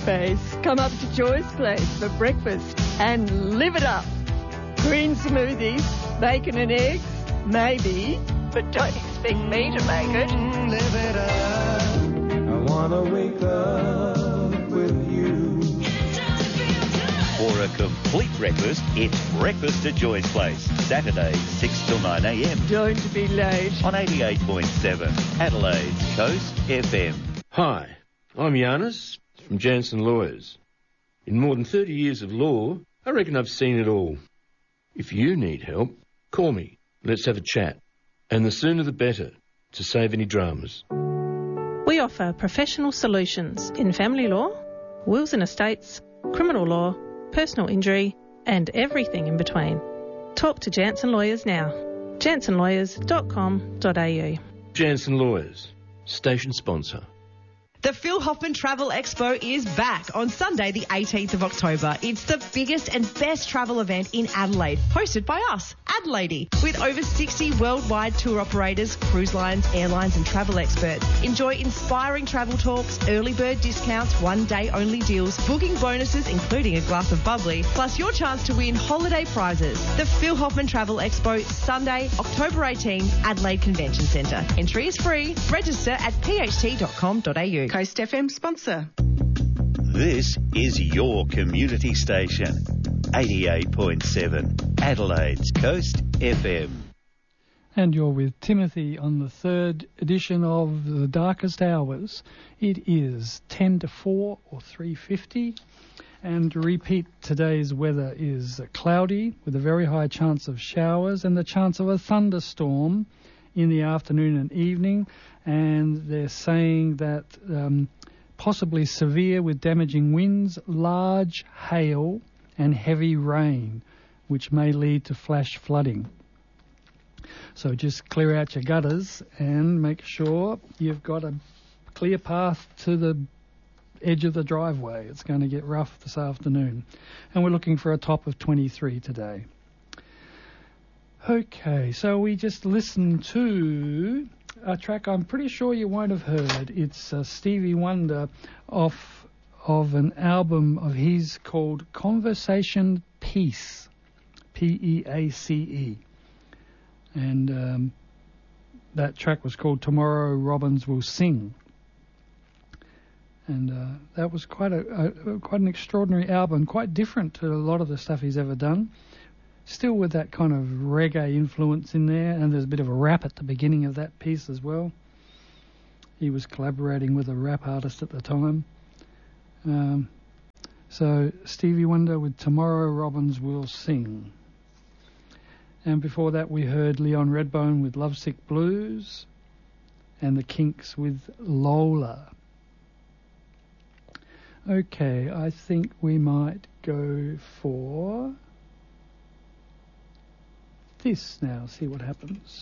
face. Come up to Joy's Place for breakfast and live it up. Green smoothies, bacon and eggs, maybe, but don't expect me to make it. Live it up. I want to wake up with you. For a complete breakfast, it's Breakfast at Joy's Place. Saturday, 6 till 9 a.m. Don't be late. on 88.7 Adelaide's Coast FM. Hi, I'm Giannis from Jansen Lawyers. In more than 30 years of law, I reckon I've seen it all. If you need help, call me. Let's have a chat. And the sooner the better, to save any dramas. We offer professional solutions in family law, wills and estates, criminal law, personal injury, and everything in between. Talk to Jansen Lawyers now. jansenlawyers.com.au. Jansen Lawyers, station sponsor. The Phil Hoffman Travel Expo is back on Sunday, the 18th of October. It's the biggest and best travel event in Adelaide, hosted by us, Adelaide, with over 60 worldwide tour operators, cruise lines, airlines and travel experts. Enjoy inspiring travel talks, early bird discounts, one-day only deals, booking bonuses including a glass of bubbly, plus your chance to win holiday prizes. The Phil Hoffman Travel Expo, Sunday, October 18, Adelaide Convention Centre. Entry is free. Register at pht.com.au. Coast FM sponsor. This is your community station. 88.7 Adelaide's Coast FM. And you're with Timothy on the third edition of The Darkest Hours. It is 10 to 4 or 3:50. And to repeat, today's weather is cloudy with a very high chance of showers and the chance of a thunderstorm in the afternoon and evening. And they're saying that possibly severe with damaging winds, large hail and heavy rain, which may lead to flash flooding. So just clear out your gutters and make sure you've got a clear path to the edge of the driveway. It's going to get rough this afternoon. And we're looking for a top of 23 today. Okay, so we just listened to a track I'm pretty sure you won't have heard. It's Stevie Wonder of an album of his called Conversation Peace, P-E-A-C-E. And that track was called Tomorrow Robins Will Sing. And that was quite an extraordinary album, quite different to a lot of the stuff he's ever done. Still with that kind of reggae influence in there, and there's a bit of a rap at the beginning of that piece as well. He was collaborating with a rap artist at the time. So Stevie Wonder with Tomorrow Robins Will Sing. And before that we heard Leon Redbone with Lovesick Blues and the Kinks with Lola. Okay, I think we might go for this now, see what happens.